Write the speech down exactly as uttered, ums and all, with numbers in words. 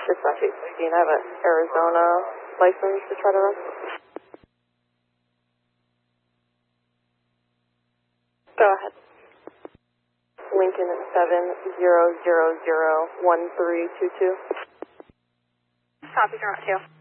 Dispatch eight sixteen, I have an Arizona license to try to run. Go ahead. Lincoln seven zero zero zero one three two two. Copy, you're on two.